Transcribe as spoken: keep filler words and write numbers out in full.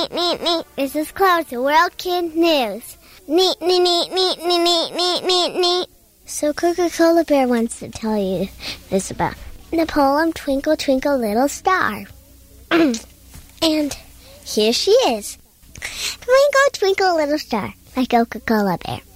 neat, neat, neat. This is Cloud, the World Kid News. Neat, neat, neat, neat, neat, neat, neat, neat, neat. So Coca-Cola Bear wants to tell you this about the poem Twinkle, Twinkle, Little Star. And here she is. Twinkle, twinkle, little star, by Coca-Cola Bear.